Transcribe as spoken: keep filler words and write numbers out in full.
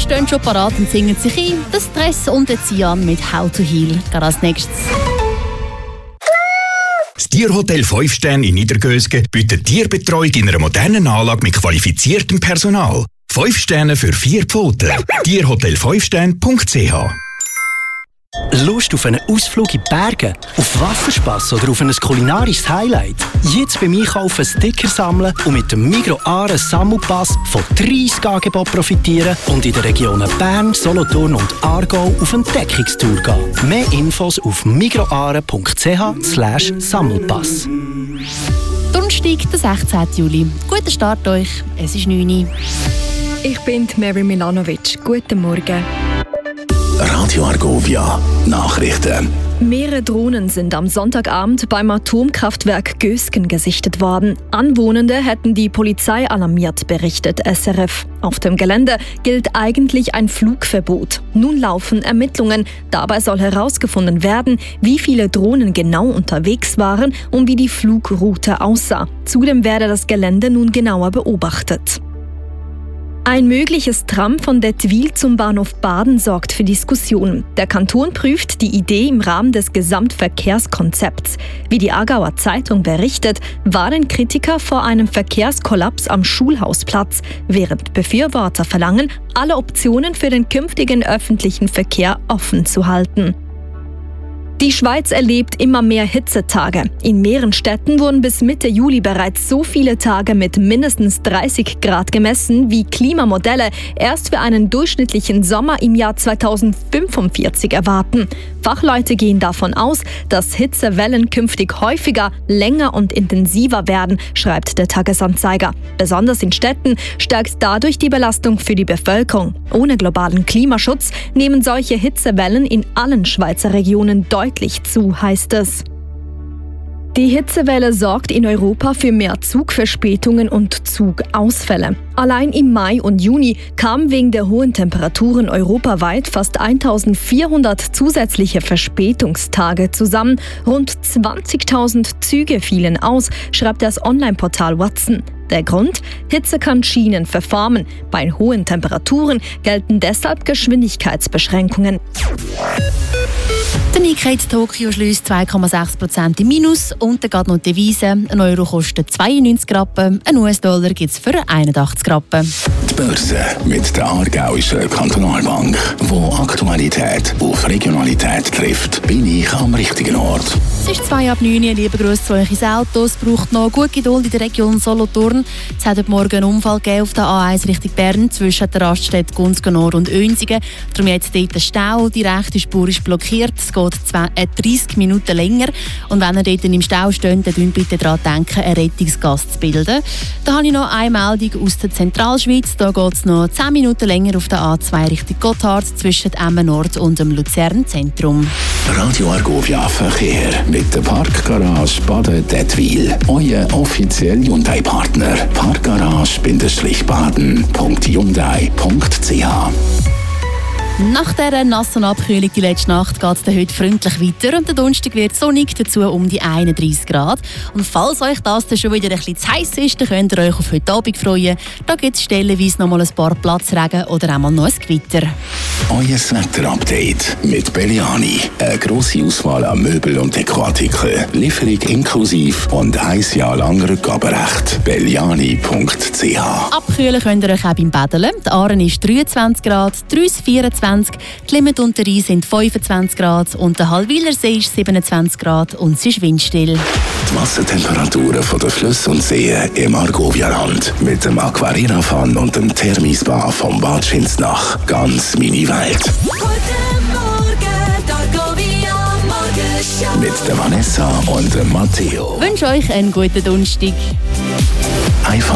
stehen schon parat und singen sich ein. Der Stress und der Zian mit «How to Heal». Gerade als nächstes. Das Tierhotel fünf Sterne in Niedergösgen bietet Tierbetreuung in einer modernen Anlage mit qualifiziertem Personal. fünf Sterne für vier Pfoten. tierhotel fünf sterne punkt c h. Lust auf einen Ausflug in die Berge, auf Wasserspass oder auf ein kulinarisches Highlight? Jetzt beim Einkaufen Sticker sammeln und mit dem Migros Aare Sammelpass von dreissig Angeboten profitieren und in den Regionen Bern, Solothurn und Aargau auf Entdeckungstour gehen. Mehr Infos auf migroaare punkt c h slash Sammelpass. Donnerstag, der sechzehnten Juli. Guten Start euch, es ist neun Uhr. Ich bin Mary Milanovic. Guten Morgen. Radio Argovia Nachrichten. Mehrere Drohnen sind am Sonntagabend beim Atomkraftwerk Gösgen gesichtet worden. Anwohnende hätten die Polizei alarmiert, berichtet S R F. Auf dem Gelände gilt eigentlich ein Flugverbot. Nun laufen Ermittlungen. Dabei soll herausgefunden werden, wie viele Drohnen genau unterwegs waren und wie die Flugroute aussah. Zudem werde das Gelände nun genauer beobachtet. Ein mögliches Tram von Dettwil zum Bahnhof Baden sorgt für Diskussionen. Der Kanton prüft die Idee im Rahmen des Gesamtverkehrskonzepts. Wie die Aargauer Zeitung berichtet, warnen Kritiker vor einem Verkehrskollaps am Schulhausplatz, während Befürworter verlangen, alle Optionen für den künftigen öffentlichen Verkehr offen zu halten. Die Schweiz erlebt immer mehr Hitzetage. In mehreren Städten wurden bis Mitte Juli bereits so viele Tage mit mindestens dreißig Grad gemessen, wie Klimamodelle erst für einen durchschnittlichen Sommer im Jahr zweitausendfünfundvierzig erwarten. Fachleute gehen davon aus, dass Hitzewellen künftig häufiger, länger und intensiver werden, schreibt der Tagesanzeiger. Besonders in Städten steigt dadurch die Belastung für die Bevölkerung. Ohne globalen Klimaschutz nehmen solche Hitzewellen in allen Schweizer Regionen deutlich zu, heißt es. Die Hitzewelle sorgt in Europa für mehr Zugverspätungen und Zugausfälle. Allein im Mai und Juni kamen wegen der hohen Temperaturen europaweit fast eintausendvierhundert zusätzliche Verspätungstage zusammen. Rund zwanzigtausend Züge fielen aus, schreibt das Online-Portal Watson. Der Grund? Hitze kann Schienen verformen. Bei hohen Temperaturen gelten deshalb Geschwindigkeitsbeschränkungen. Der Nikkei in Tokio schließt zwei Komma sechs Prozent im Minus und dann geht noch die Devise. Ein Euro kostet zweiundneunzig Rappen, ein U S-Dollar gibt es für einundachtzig Rappen. Die Börse mit der Aargauischen Kantonalbank, wo Aktualität auf Regionalität trifft, bin ich am richtigen Ort. Es ist zwei ab neun Uhr, liebe Grüße zu euch ins Auto. Es braucht noch gut Geduld in der Region Solothurn. Es hat heute Morgen einen Unfall gegeben auf der A eins Richtung Bern zwischen der Raststätte Gunzgen Nord und Oensingen. Darum jetzt dort ein Stau. Die rechte Spur ist blockiert. Es geht dreißig Minuten länger. Und wenn ihr dort im Stau steht, dann bitte daran denken, einen Rettungsgas zu bilden. Da habe ich noch eine Meldung aus der Zentralschweiz. Da geht es noch zehn Minuten länger auf der A zwei Richtung Gotthard zwischen Emmen Nord und dem Luzern Zentrum. Radio Argovia Verkehr mit der Parkgarage Baden-Dettwil. Euer offizieller Hyundai-Partner. Parkgarage-baden punkt hyundai punkt c h. Nach dieser nassen Abkühlung die letzte Nacht geht es heute freundlich weiter und der Donnerstag wird sonnig, dazu um die einunddreißig Grad. Und falls euch das dann schon wieder ein bisschen zu heiß ist, dann könnt ihr euch auf heute Abend freuen. Da gibt es stellenweise noch mal ein paar Platzregen oder einmal noch ein Gewitter. Euer Wetter-Update mit Belliani. Eine grosse Auswahl an Möbel- und Dekoartikeln. Lieferung inklusive und ein Jahr lang Rückgaberecht. belliani punkt c h. Abkühlen könnt ihr euch auch beim Baden. Die Aaren ist dreiundzwanzig Grad, die Reuss vierundzwanzig, die Limmat und der Rhein sind fünfundzwanzig Grad und der Halwilersee ist siebenundzwanzig Grad und es ist windstill. Die Wassertemperaturen von den Flüssen und Seen im Argovia-Land mit dem Aquarira-Fan und dem Thermispa vom Bad Schinsnach. Ganz meine Welt. Guten Morgen, Argovia Morgenshow. Mit der Vanessa und dem Matteo. Ich wünsche euch einen guten Donnerstag. Einfach